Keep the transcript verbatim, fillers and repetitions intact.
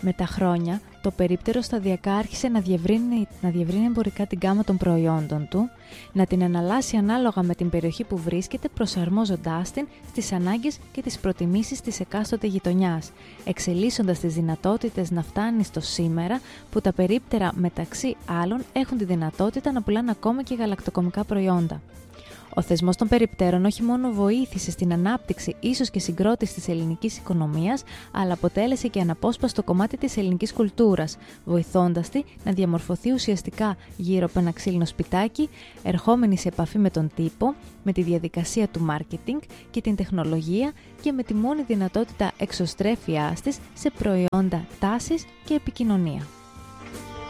Με τα χρόνια, το περίπτερο σταδιακά άρχισε να διευρύνει, να διευρύνει εμπορικά την γκάμα των προϊόντων του, να την εναλλάσσει ανάλογα με την περιοχή που βρίσκεται, προσαρμόζοντάς την στις ανάγκες και τις προτιμήσεις της εκάστοτε γειτονιάς, εξελίσσοντας τις δυνατότητες να φτάνει στο σήμερα που τα περίπτερα μεταξύ άλλων έχουν τη δυνατότητα να πουλάνε ακόμα και γαλακτοκομικά προϊόντα. Ο θεσμός των περιπτέρων όχι μόνο βοήθησε στην ανάπτυξη ίσως και συγκρότηση της ελληνικής οικονομίας, αλλά αποτέλεσε και αναπόσπαστο κομμάτι της ελληνικής κουλτούρας, βοηθώντας τη να διαμορφωθεί ουσιαστικά γύρω από ένα ξύλινο σπιτάκι, ερχόμενη σε επαφή με τον τύπο, με τη διαδικασία του μάρκετινγκ και την τεχνολογία και με τη μόνη δυνατότητα εξωστρέφειάς της σε προϊόντα, τάσεις και επικοινωνία.